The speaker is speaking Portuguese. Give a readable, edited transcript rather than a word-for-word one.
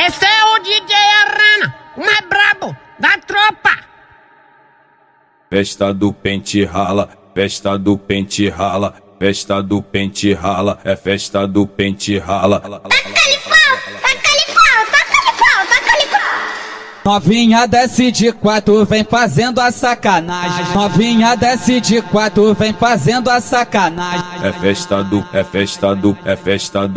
Esse é o DJ Arana, o mais brabo da tropa. Festa do pente rala, festa do pente rala, festa do pente rala, é festa do pente rala. Novinha desce de quatro, vem fazendo a sacanagem. Novinha desce de quatro, vem fazendo a sacanagem. É festa do